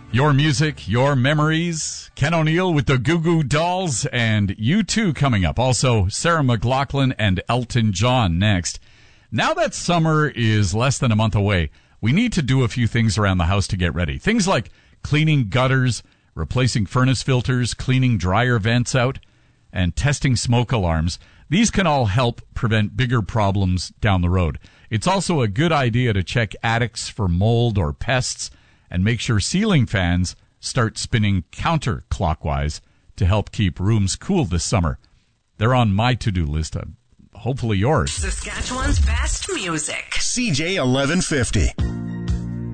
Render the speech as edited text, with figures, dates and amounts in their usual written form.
Your music, your memories. Ken O'Neill with the Goo Goo Dolls and U2 coming up. Also, Sarah McLachlan and Elton John next. Now that summer is less than a month away, we need to do a few things around the house to get ready. Things like cleaning gutters, replacing furnace filters, cleaning dryer vents out, and testing smoke alarms. These can all help prevent bigger problems down the road. It's also a good idea to check attics for mold or pests and make sure ceiling fans start spinning counterclockwise to help keep rooms cool this summer. They're on my to-do list. Hopefully yours. Saskatchewan's best music. CJ 1150.